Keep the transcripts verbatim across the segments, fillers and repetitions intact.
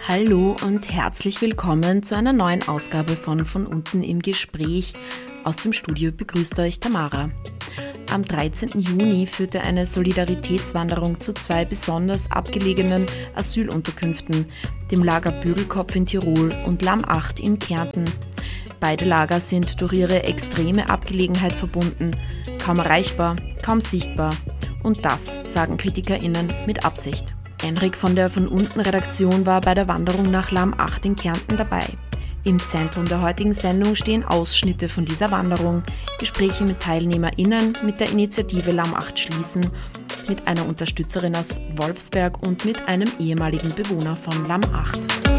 Hallo und herzlich willkommen zu einer neuen Ausgabe von Von unten im Gespräch. Aus dem Studio begrüßt euch Tamara. Am dreizehnten Juni führte eine Solidaritätswanderung zu zwei besonders abgelegenen Asylunterkünften, dem Lager Bügelkopf in Tirol und Lamm acht in Kärnten. Beide Lager sind durch ihre extreme Abgelegenheit verbunden, kaum erreichbar, kaum sichtbar. Und das sagen KritikerInnen mit Absicht. Enrik von der Von unten Redaktion war bei der Wanderung nach Lamm acht in Kärnten dabei. Im Zentrum der heutigen Sendung stehen Ausschnitte von dieser Wanderung, Gespräche mit TeilnehmerInnen, mit der Initiative Lamm acht schließen, mit einer Unterstützerin aus Wolfsberg und mit einem ehemaligen Bewohner von Lamm acht.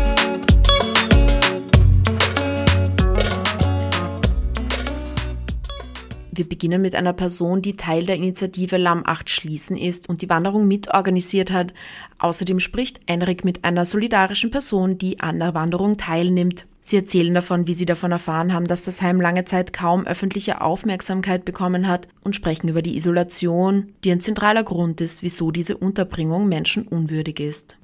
Wir beginnen mit einer Person, die Teil der Initiative Lamm acht schließen ist und die Wanderung mitorganisiert hat. Außerdem spricht Enrik mit einer solidarischen Person, die an der Wanderung teilnimmt. Sie erzählen davon, wie sie davon erfahren haben, dass das Heim lange Zeit kaum öffentliche Aufmerksamkeit bekommen hat und sprechen über die Isolation, die ein zentraler Grund ist, wieso diese Unterbringung menschenunwürdig ist.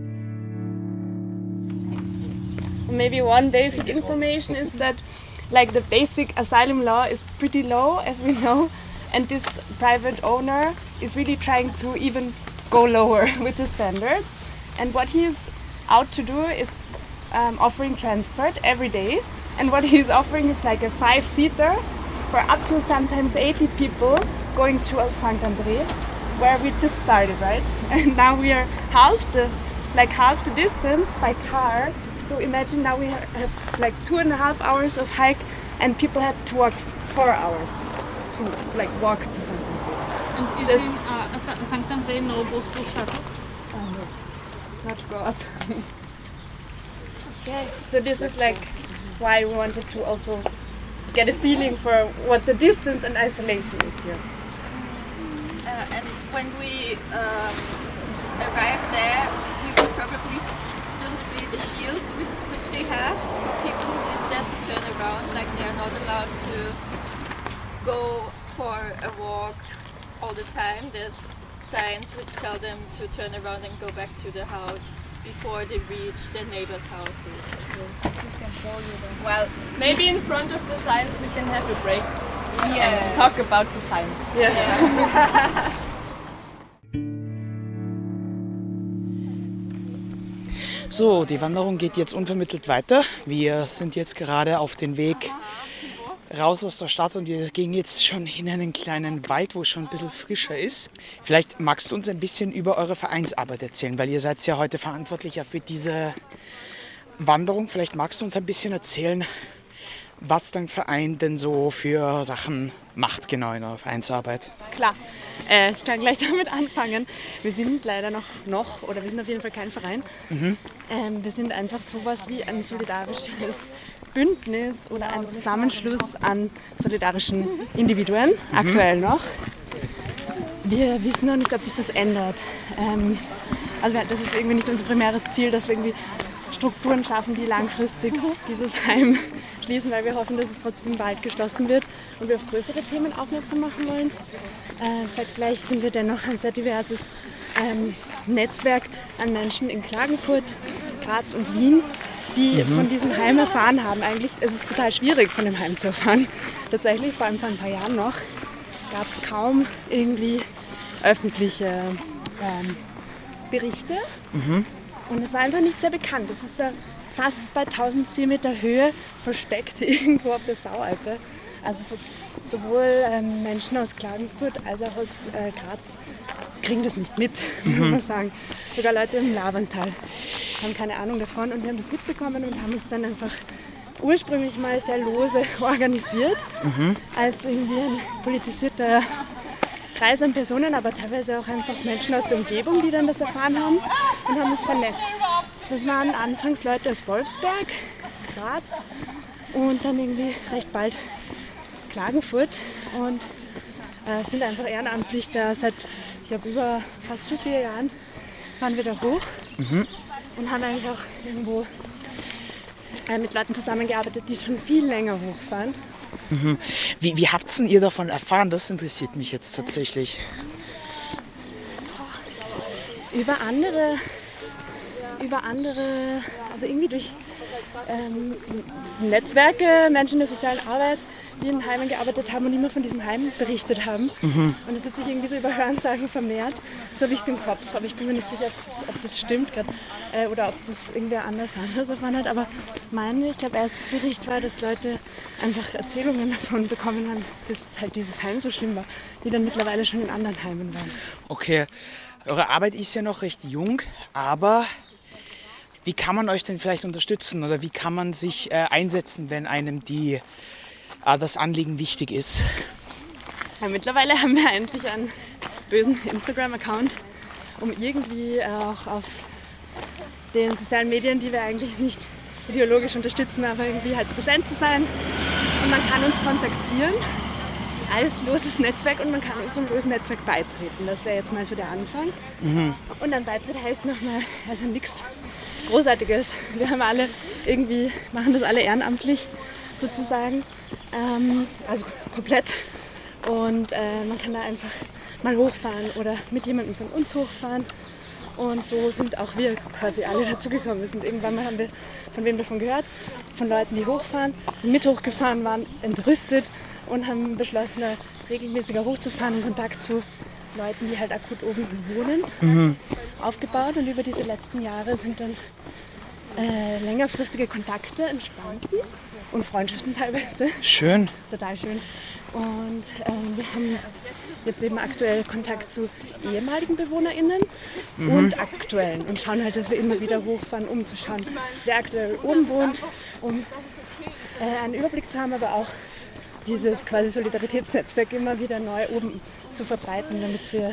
Maybe one basic information is that like the basic asylum law is pretty low, as we know, and this private owner is really trying to even go lower with the standards. And what he's out to do is um, offering transport every day. And what he's offering is like a five-seater for up to sometimes eighty people going to Sankt André, where we just started, right? And now we are half the, like half the distance by car. So imagine now we have like two and a half hours of hike and people have to walk four hours to like walk to Sankt André. And is Just, in uh, Sankt André no bus to shuttle? Oh no, not go up. Okay, so this is like why we wanted to also get a feeling for what the distance and isolation is here. Uh, and when we um, arrive there, we will probably still see the shields which, which they have for people who live there to turn around, like they are not allowed to go for a walk all the time. There's signs which tell them to turn around and go back to the house before they reach their neighbors' houses. Well, maybe in front of the signs we can have a break Yeah. and talk about the signs. Yeah. Yes. So, die Wanderung geht jetzt unvermittelt weiter. Wir sind jetzt gerade auf dem Weg raus aus der Stadt und wir gehen jetzt schon in einen kleinen Wald, wo es schon ein bisschen frischer ist. Vielleicht magst du uns ein bisschen über eure Vereinsarbeit erzählen, weil ihr seid ja heute verantwortlicher für diese Wanderung. Vielleicht magst du uns ein bisschen erzählen, was dein Verein denn so für Sachen macht genau in eurer Vereinsarbeit. Klar, äh, ich kann gleich damit anfangen. Wir sind leider noch, noch oder wir sind auf jeden Fall kein Verein. Mhm. Ähm, wir sind einfach sowas wie ein solidarisches Bündnis oder ein Zusammenschluss an solidarischen Individuen, mhm. aktuell noch. Wir wissen noch nicht, ob sich das ändert. Ähm, also das ist irgendwie nicht unser primäres Ziel, dass wir irgendwie Strukturen schaffen, die langfristig dieses Heim schließen, weil wir hoffen, dass es trotzdem bald geschlossen wird und wir auf größere Themen aufmerksam machen wollen. Äh, zeitgleich sind wir dennoch ein sehr diverses ähm, Netzwerk an Menschen in Klagenfurt, Graz und Wien, die mhm. von diesem Heim erfahren haben. Eigentlich ist es total schwierig, von dem Heim zu erfahren. Tatsächlich, vor allem vor ein paar Jahren noch, gab es kaum irgendwie öffentliche ähm, Berichte. Mhm. Und es war einfach nicht sehr bekannt. Es ist da fast bei tausendsieben Meter Höhe versteckt, irgendwo auf der Saualpe. Also so, sowohl ähm, Menschen aus Klagenfurt als auch aus äh, Graz kriegen das nicht mit, mhm. muss man sagen. Sogar Leute im Lavantal haben keine Ahnung davon und wir haben das mitbekommen und haben uns dann einfach ursprünglich mal sehr lose organisiert, mhm. als irgendwie ein politisierter Kreis an Personen, aber teilweise auch einfach Menschen aus der Umgebung, die dann das erfahren haben und haben uns vernetzt. Das waren anfangs Leute aus Wolfsberg, Graz und dann irgendwie recht bald Klagenfurt und äh, sind einfach ehrenamtlich da seit, ich glaube, über fast schon vier Jahren fahren wir da hoch mhm. und haben eigentlich auch irgendwo äh, mit Leuten zusammengearbeitet, die schon viel länger hochfahren. Mhm. Wie, wie habt ihr davon erfahren? Das interessiert mich jetzt tatsächlich. Über andere über andere, also irgendwie durch ähm, Netzwerke, Menschen in der sozialen Arbeit, die in Heimen gearbeitet haben und immer von diesem Heim berichtet haben. Mhm. Und das hat sich irgendwie so über Hörensagen vermehrt. So habe ich es im Kopf, aber ich bin mir nicht sicher, ob das, ob das stimmt grad, äh, oder ob das irgendwer anders anders erfahren hat. Aber mein, ich glaube, erster Bericht war, dass Leute einfach Erzählungen davon bekommen haben, dass halt dieses Heim so schlimm war, die dann mittlerweile schon in anderen Heimen waren. Okay, eure Arbeit ist ja noch recht jung, aber wie kann man euch denn vielleicht unterstützen oder wie kann man sich äh, einsetzen, wenn einem die, äh, das Anliegen wichtig ist? Ja, mittlerweile haben wir eigentlich einen bösen Instagram-Account, um irgendwie auch auf den sozialen Medien, die wir eigentlich nicht ideologisch unterstützen, aber irgendwie halt präsent zu sein. Und man kann uns kontaktieren als loses Netzwerk und man kann unserem losen Netzwerk beitreten. Das wäre jetzt mal so der Anfang. Mhm. Und ein Beitritt heißt nochmal, also nichts Großartiges. Wir haben alle irgendwie, machen das alle ehrenamtlich sozusagen, ähm, also komplett. Und äh, man kann da einfach mal hochfahren oder mit jemandem von uns hochfahren. Und so sind auch wir quasi alle dazugekommen. Wir sind irgendwann mal, haben wir von wem davon gehört, von Leuten, die hochfahren, sind mit hochgefahren, waren entrüstet und haben beschlossen, da regelmäßiger hochzufahren, in Kontakt zu Leuten, die halt akut oben wohnen, mhm. aufgebaut. Und über diese letzten Jahre sind dann äh, längerfristige Kontakte entstanden und Freundschaften teilweise. Schön. Total schön. Und ähm, wir haben jetzt eben aktuell Kontakt zu ehemaligen BewohnerInnen mhm. und aktuellen und schauen halt, dass wir immer wieder hochfahren, um zu schauen, wer aktuell oben wohnt, um äh, einen Überblick zu haben, aber auch dieses quasi Solidaritätsnetzwerk immer wieder neu oben zu verbreiten, damit wir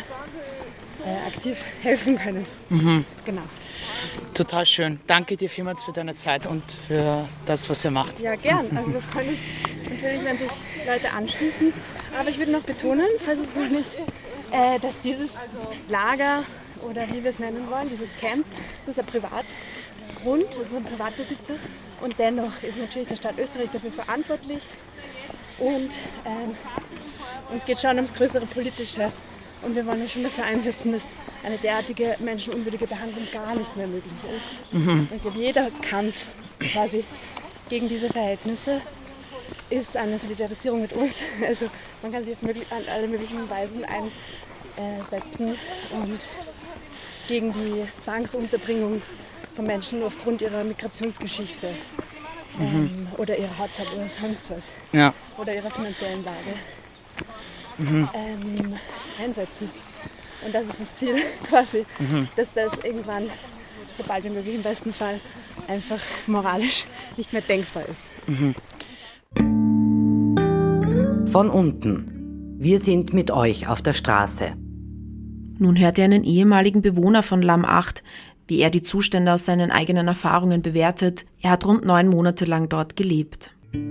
äh, aktiv helfen können. Mhm. Genau. Total schön. Danke dir vielmals für deine Zeit und für das, was ihr macht. Ja, gern. Also wir freuen uns natürlich, wenn sich Leute anschließen. Aber ich würde noch betonen, falls es noch nicht, äh, dass dieses Lager oder wie wir es nennen wollen, dieses Camp, das ist ein Privatgrund, das ist ein Privatbesitzer. Und dennoch ist natürlich der Staat Österreich dafür verantwortlich. Und ähm, uns geht schon ums größere Politische. Und wir wollen uns schon dafür einsetzen, dass eine derartige menschenunwürdige Behandlung gar nicht mehr möglich ist. Mhm. Und ich glaube, jeder Kampf quasi gegen diese Verhältnisse ist eine Solidarisierung mit uns. Also man kann sich auf möglich, an alle möglichen Weisen einsetzen und gegen die Zwangsunterbringung von Menschen aufgrund ihrer Migrationsgeschichte mhm. ähm, oder ihrer Hautfarbe oder sonst was. Ja. Oder ihrer finanziellen Lage. Mhm. Ähm, einsetzen. Und das ist das Ziel quasi, mhm. dass das irgendwann, sobald wie möglich im besten Fall, einfach moralisch nicht mehr denkbar ist. Mhm. Von unten. Wir sind mit euch auf der Straße. Nun hört ihr einen ehemaligen Bewohner von Lamm acht, wie er die Zustände aus seinen eigenen Erfahrungen bewertet. Er hat rund neun Monate lang dort gelebt.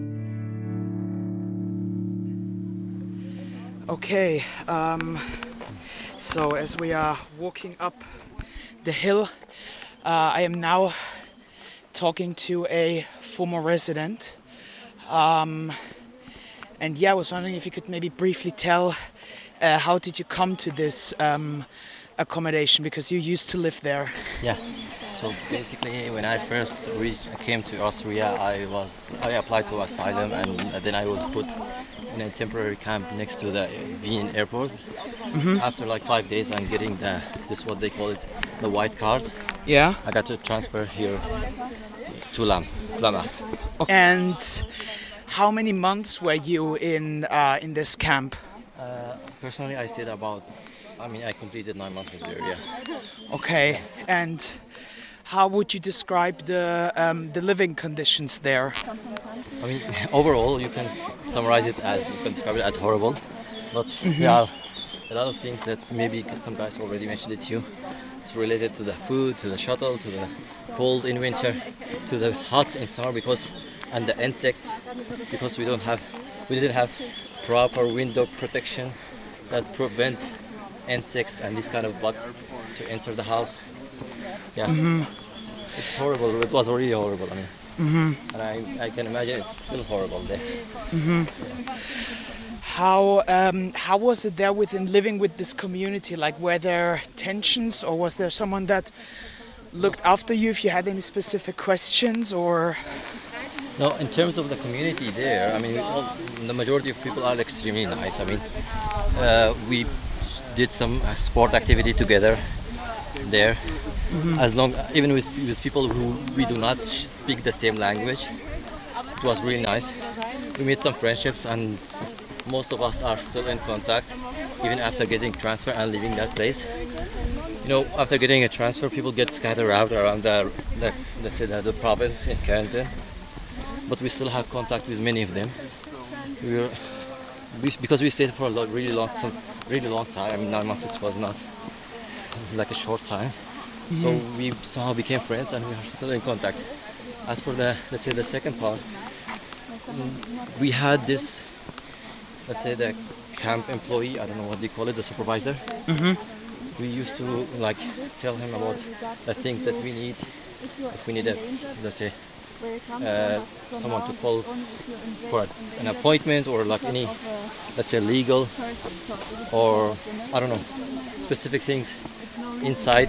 Okay, um, so as we are walking up the hill, uh, I am now talking to a former resident. Um, and yeah, I was wondering if you could maybe briefly tell uh, how did you come to this um, accommodation, because you used to live there. Yeah, so basically when I first reached, came to Austria, I was I applied to asylum and then I was put in a temporary camp next to the Wien airport. Mm-hmm. After like five days, I'm getting the this is what they call it, the white card. Yeah. I got to transfer here to Lamm, Lamm acht. Okay. And how many months were you in uh, in this camp? Uh, personally, I stayed about. I mean, I completed nine months there. Yeah. Okay. And how would you describe the um, the living conditions there? I mean, overall, you can summarize it as you can describe it as horrible. But mm-hmm. there are a lot of things that maybe some guys already mentioned it to you. It's related to the food, to the shuttle, to the cold in winter, to the hot in summer, because and the insects, because we don't have we didn't have proper window protection that prevents insects and these kind of bugs to enter the house. Yeah. Mm-hmm. It's horrible. It was really horrible. I mean, mm-hmm. and I, I can imagine it's still horrible there. Mm-hmm. How um, how was it there within living with this community? Like, were there tensions, or was there someone that looked after you, if you had any specific questions or... No, in terms of the community there, I mean, all, the majority of people are extremely nice. I mean, uh, we did some uh, sport activity together there, mm-hmm. as long even with, with people who we do not speak the same language. It was really nice. We made some friendships, and most of us are still in contact, even after getting transfer and leaving that place. You know, after getting a transfer, people get scattered out around the, the let's say the, the province in Kärnten. But we still have contact with many of them. We were, we, because we stayed for a lot, really long, some, really long time. I mean, nine months was not like a short time. Mm-hmm. So we somehow became friends, and we are still in contact. As for the, let's say, the second part, we had this, let's say, the camp employee. I don't know what they call it, the supervisor. Mm-hmm. We used to like tell him about the things that we need. If we need a, let's say. Uh, someone to call for a, an appointment, or like any, let's say, legal or I don't know, specific things inside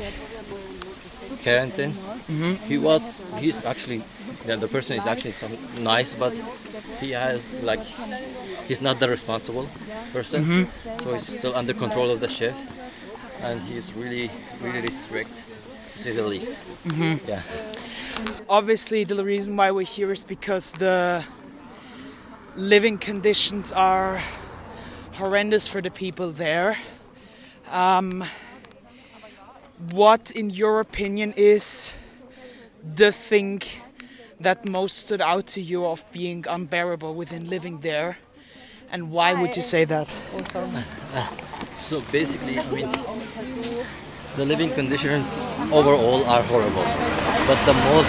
Kärnten. Mm-hmm. He was, he's actually, yeah, the person is actually some nice, but he has like, he's not the responsible person, mm-hmm. so he's still under control of the chef, and he's really, really strict, to say the least. Mm-hmm. Yeah. Obviously, the reason why we're here is because the living conditions are horrendous for the people there. Um, what, in your opinion, is the thing that most stood out to you of being unbearable within living there? And why would you say that? So basically, I mean, the living conditions overall are horrible, but the most,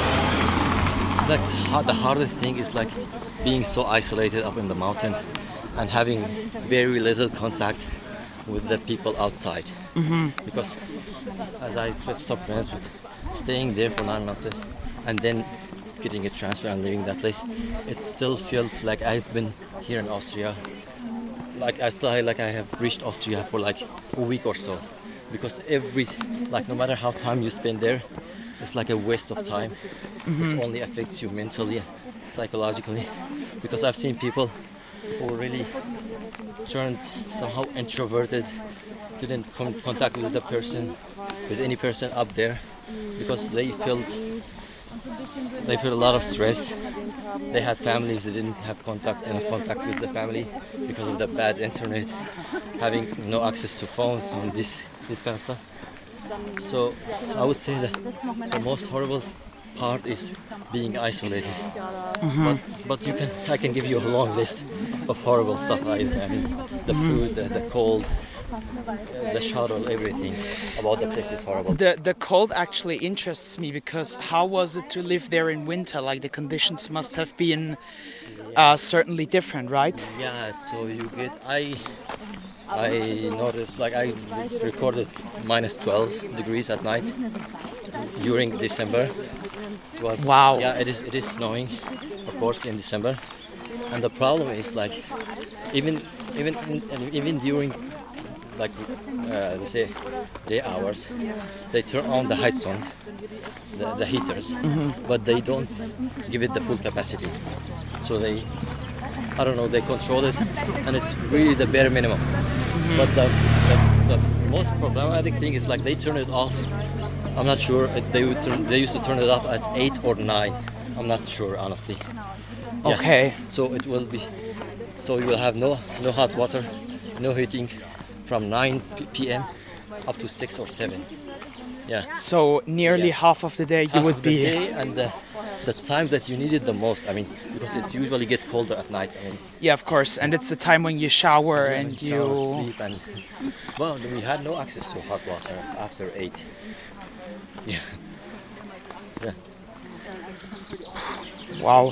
that's hard, the hardest thing is like being so isolated up in the mountain and having very little contact with the people outside. Mm-hmm. Because as I with some friends, with staying there for nine months and then getting a transfer and leaving that place, it still felt like I've been here in Austria. Like I still like I have reached Austria for like a week or so. Because every, like no matter how time you spend there, it's like a waste of time. Mm-hmm. It only affects you mentally, psychologically. Because I've seen people who really turned somehow introverted, didn't come contact with the person, with any person up there, because they felt they felt a lot of stress. They had families, they didn't have contact enough contact with the family because of the bad internet, having no access to phones and this this kind of stuff. So I would say that the most horrible part is being isolated. Mm-hmm. But but you can I can give you a long list of horrible stuff. I, I mean, the food, the, the cold, uh, the shuttle, everything about the place is horrible. The the cold actually interests me, because how was it to live there in winter? Like the conditions must have been uh, certainly different, right? Yeah. So you get I. I noticed, like I recorded minus twelve degrees at night during December. It was, wow. Yeah, it is. It is snowing, of course, in December. And the problem is, like, even even even during, like, uh, let's say, day hours, they turn on the Heizung, the, the heaters, mm-hmm. but they don't give it the full capacity. So they, I don't know, they control it, and it's really the bare minimum. Mm-hmm. But the, the, the most problematic thing is like they turn it off. I'm not sure. They would turn, they used to turn it off at eight or nine. I'm not sure, honestly. Yeah. Okay. So it will be. So you will have no no hot water, no heating, from nine p.m. up to six or seven. Yeah. So nearly yeah. half of the day you half would of the be. Day and the, the time that you need it the most. I mean, because it usually gets colder at night. I mean. Yeah, of course, and it's the time when you shower and, and you. Shower, sleep, and well, we had no access to hot water after eight. Yeah. Yeah. Wow.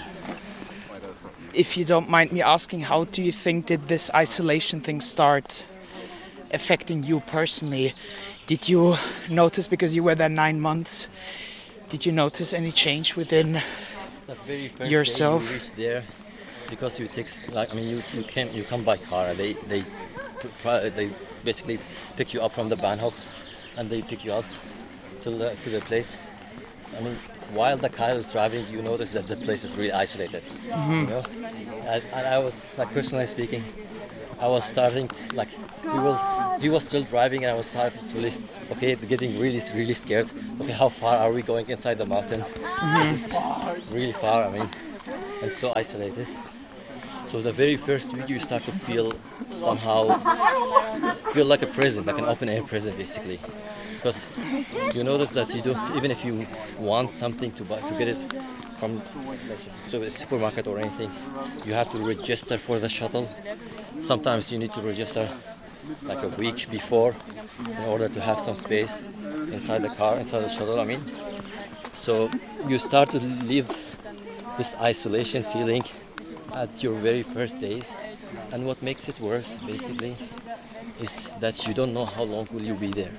If you don't mind me asking, how do you think did this isolation thing start affecting you personally? Did you notice, because you were there nine months, did you notice any change within the very first yourself? Day you reach there, because you take, like, I mean, you you came you come by car. They they they basically pick you up from the Bahnhof, and they pick you up to the to the place. I mean, while the car is driving, you notice that the place is really isolated. Mm-hmm. You know, and, and I was like personally speaking, I was starting like he was he was still driving, and I was starting to live. Okay, getting really really scared. Okay, how far are we going inside the mountains? Mm-hmm. This is really far. I mean, and so isolated. So the very first week you start to feel somehow feel like a prison, like an open air prison basically. Because you notice that you do, even if you want something to buy, to get it from so a supermarket or anything, you have to register for the shuttle. Sometimes you need to register like a week before in order to have some space inside the car, inside the shuttle, I mean. So you start to live this isolation feeling at your very first days. And what makes it worse, basically, is that you don't know how long will you be there.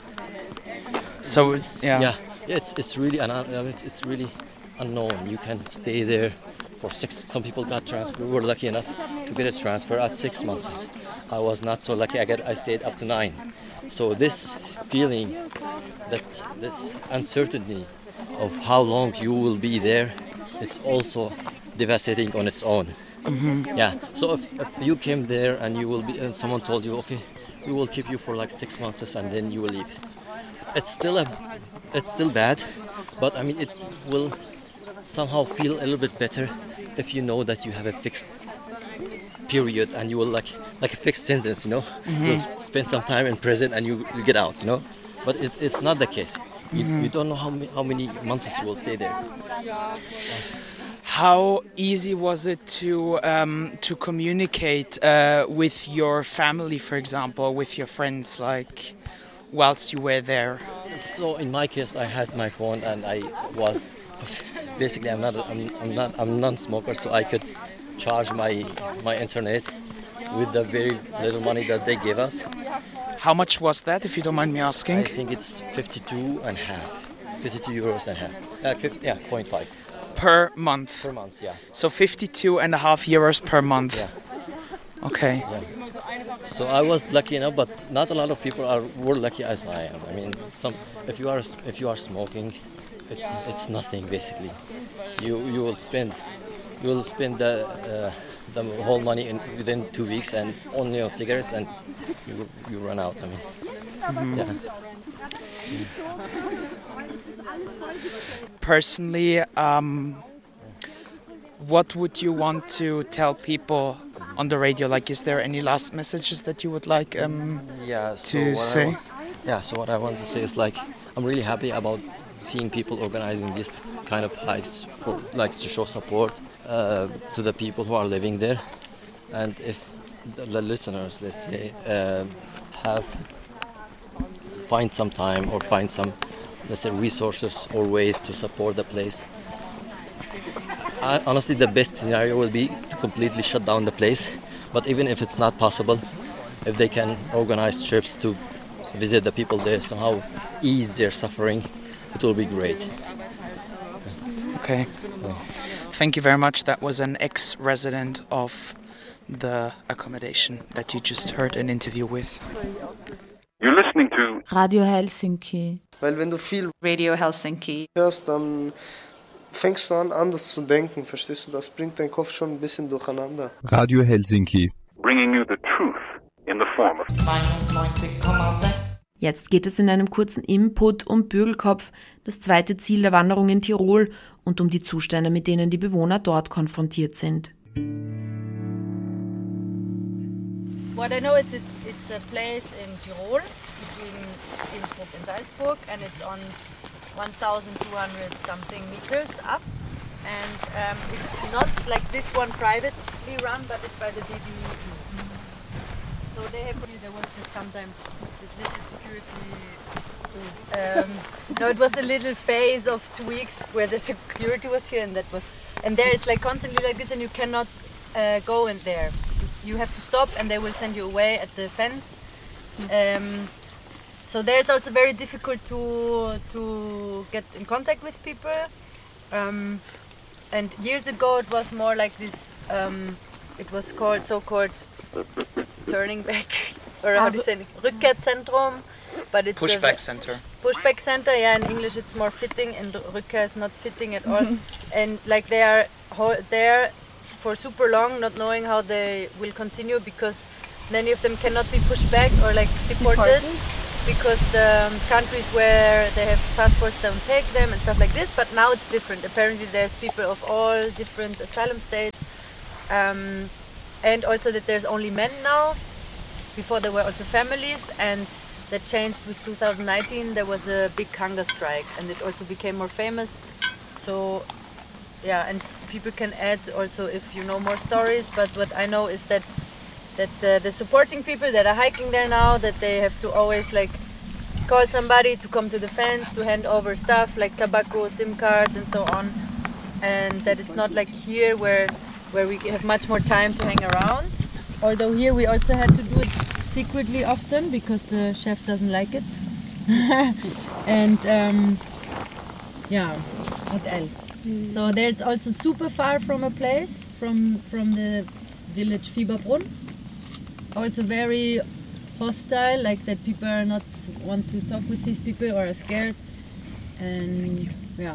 So it's, yeah. Yeah, it's it's really un- it's, it's really unknown. You can stay there for six. Some people got transferred. We were lucky enough to get a transfer at six months. I was not so lucky. I get I stayed up to nine. So this feeling, that this uncertainty of how long you will be there, it's also devastating on its own. Mm-hmm. Yeah. So if, if you came there and you will be, and someone told you, okay, we will keep you for like six months and then you will leave. It's still a, it's still bad, but I mean it will somehow feel a little bit better if you know that you have a fixed period and you will like like a fixed sentence, you know. Mm-hmm. You'll spend some time in prison and you, you get out, you know. But it, it's not the case. You, mm-hmm. you don't know how many, how many months you will stay there. How easy was it to um, to communicate uh, with your family, for example, with your friends, like whilst you were there? So in my case, I had my phone and I was basically I'm not I'm, I'm not I'm non-smoker, so I could charge my my internet with the very little money that they gave us. How much was that, if you don't mind me asking? I think it's fifty-two and a half, fifty-two euros and a half. Uh, fifty, yeah, zero point five. Per month? Per month, yeah. So fifty-two and a half euros per month? Yeah. Okay. Yeah. So I was lucky enough, but not a lot of people are were lucky as I am. I mean, some if you are if you are smoking, it's it's nothing basically. You you will spend you will spend the uh, the whole money in within two weeks and only on cigarettes, and you you run out. I mean, mm-hmm. yeah. Personally, um, what would you want to tell people on the radio? Like, is there any last messages that you would like um, yeah, so to say? I, yeah, so what I want to say is like, I'm really happy about seeing people organizing this kind of hikes for, like, to show support uh, to the people who are living there. And if the, the listeners, let's say, uh, have find some time or find some, let's say, resources or ways to support the place. I, honestly, the best scenario would be to completely shut down the place. But even if it's not possible, if they can organize trips to visit the people there, somehow ease their suffering, it will be great. Okay. Yeah. Thank you very much. That was an ex-resident of the accommodation that you just heard an interview with. You're listening to Radio Helsinki. Weil wenn du viel Radio Helsinki hörst, dann fängst du an, anders zu denken, verstehst du? Das bringt deinen Kopf schon ein bisschen durcheinander. Radio Helsinki. Bringing you the truth in the form of neunundneunzig Komma sechs. Jetzt geht es in einem kurzen Input um Bögelkopf, das zweite Ziel der Wanderung in Tirol, und um die Zustände, mit denen die Bewohner dort konfrontiert sind. What I know is it's, it's a place in Tirol, between Innsbruck and Salzburg, and it's on one thousand two hundred something meters up. And um, it's not like this one privately run, but it's by the B B E. So they have, there was just sometimes this little security. Um, no, it was a little phase of two weeks where the security was here, and that was, and there it's like constantly like this, and you cannot uh, go in there. You have to stop, and they will send you away at the fence. Um, so there it's also very difficult to to get in contact with people. Um, and years ago it was more like this. Um, it was called so-called turning back, or how do you say it? Rückkehrzentrum, but it's pushback a, center. Pushback center, yeah, in English it's more fitting, and Rückkehr is not fitting at all. And like they are ho- there for super long, not knowing how they will continue, because many of them cannot be pushed back or like deported, because the um, countries where they have passports don't take them and stuff like this. But now it's different. Apparently there's people of all different asylum states, um, and also that there's only men now. Before there were also families, and that changed with two thousand nineteen. There was a big hunger strike, and it also became more famous. So yeah, and people can add also if you know more stories, but what I know is that that uh, the supporting people that are hiking there now, that they have to always like call somebody to come to the fence to hand over stuff like tobacco, SIM cards and so on, and that it's not like here where where we have much more time to hang around. Although here we also had to do it secretly often because the chef doesn't like it. And um, yeah, what else? Mm. So there's also super far from a place, from from the village Fieberbrunn. Also very hostile, like that people are not want to talk with these people or are scared. And yeah.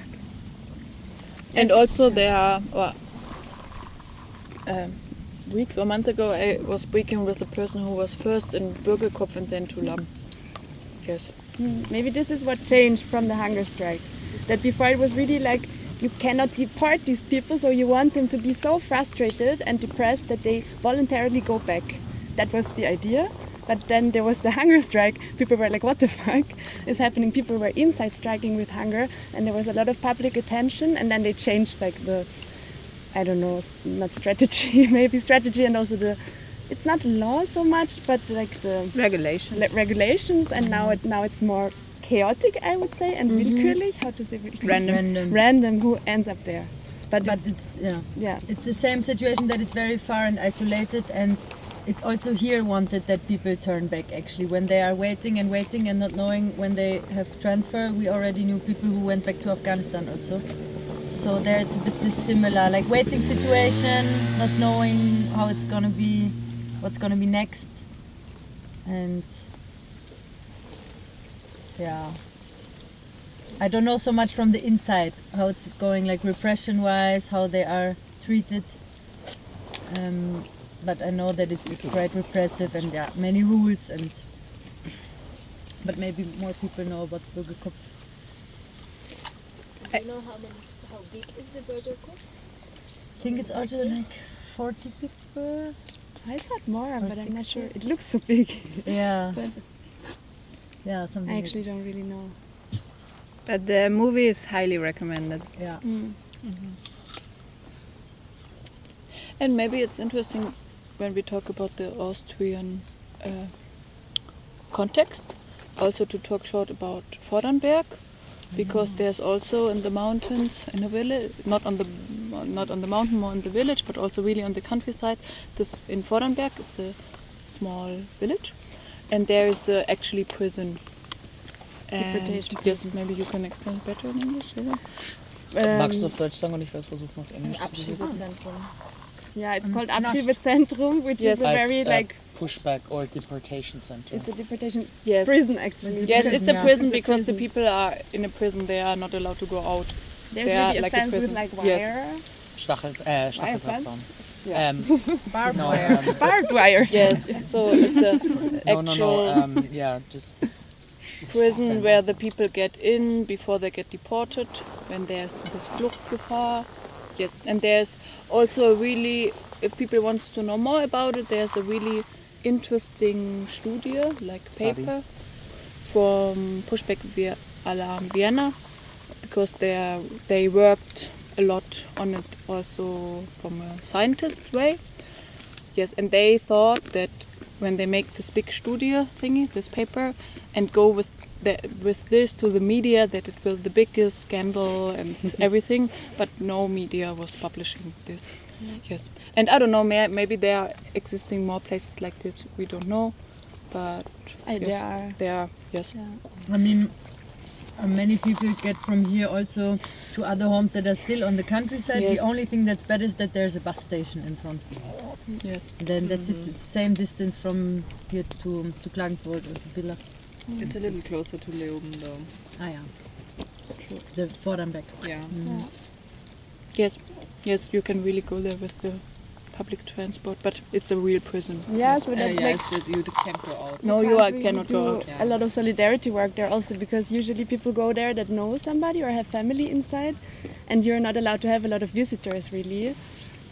And also there are, well, um, weeks or months ago I was speaking with a person who was first in Bürgerkopf and then to Lamm. Yes. Mm, maybe this is what changed from the hunger strike. That before it was really like you cannot deport these people, so you want them to be so frustrated and depressed that they voluntarily go back. That was the idea. But then there was the hunger strike. People were like, what the fuck is happening? People were inside striking with hunger, and there was a lot of public attention, and then they changed like the, I don't know, not strategy, maybe strategy, and also the, it's not law so much, but like the regulations. Le- regulations, and now it now it's more chaotic, I would say, and mm-hmm. willkürlich. How to say willkürlich? Random. Random. Random. Who ends up there? But, but it's, it's yeah, yeah, it's the same situation that it's very far and isolated, and it's also here wanted that people turn back. Actually, when they are waiting and waiting and not knowing when they have transfer, we already knew people who went back to Afghanistan also. So there it's a bit similar, like waiting situation, not knowing how it's gonna be, what's gonna be next, and yeah, I don't know so much from the inside how it's going, like repression-wise, how they are treated. Um, but I know that it's quite repressive and there are many rules, and but maybe more people know about Bürgerkopf. Do you know how many? How big is the Bürgerkopf? I think it's also like forty people. I thought more, or but sixty. I'm not sure. It looks so big. Yeah. But yeah, something. I actually like don't really know. But the movie is highly recommended. Yeah. Mm. Mm-hmm. And maybe it's interesting when we talk about the Austrian uh, context, also to talk short about Vordernberg, because mm. there's also in the mountains, in a village, not on the not on the mountain, more in the village, but also really on the countryside. This in Vordernberg, it's a small village, and there is uh, actually prison. And yes, maybe you can explain it better in English. Yeah. Um, Magst du auf Deutsch sagen und ich werde es versuchen auf Englisch zu Abschiebezentrum. Yeah, it's called Abschiebezentrum, which yes. is a very it's like a pushback or deportation center. It's a deportation yes. prison actually. It's yes, prison, it's a yeah. prison it's a because prison. the people are in a prison. They are not allowed to go out. There's they really are a like fence a with like wire. Yes. Stachel, äh, Stacheldrahtzaun. Yeah. Um, Barbed no, wire. um, Barbed wire. Yes, so it's a no, actual no, no, um, yeah, just prison where the people get in before they get deported, when there's this Fluchtgefahr. Yes, and there's also a really, if people want to know more about it, there's a really interesting Studie, like Study. paper, from Pushback Via Alarm Vienna, because they are, they worked a lot on it also from a scientist way. Yes, and they thought that when they make this big Studie thingy, this paper, and go with the, with this to the media, that it will the biggest scandal and everything, but no media was publishing this. Mm. Yes, and I don't know, may, maybe there are existing more places like this, we don't know, but I, yes, there are. There are, yes. Yeah. I mean, uh, many people get from here also to other homes that are still on the countryside. Yes. The only thing that's better is that there's a bus station in front. Yes. And then that's mm-hmm. it. It's same distance from here to to Klagenfurt or to Villa. It's a little closer to Leoben though. Ah ja. The Vordernbeck. Yeah. Mhm. Yes, yes, you can really go there with the public transport, but it's a real prison. Yeah, so Uh, that yeah, like it's, you can't go out. No, you you are, really cannot do go out. a lot of solidarity work there also, because usually people go there that know somebody or have family inside, and you're not allowed to have a lot of visitors really.